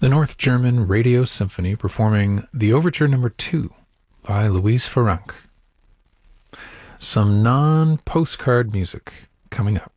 The North German Radio Symphony performing the Overture No. 2 by Louise Farrenc. Some non-postcard music coming up.